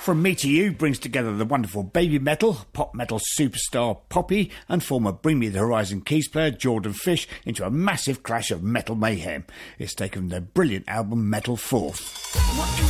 From Me to You brings together the wonderful Baby Metal, pop metal superstar Poppy, and former Bring Me the Horizon keys player Jordan Fish into a massive clash of metal mayhem. It's taken their brilliant album Metal forth.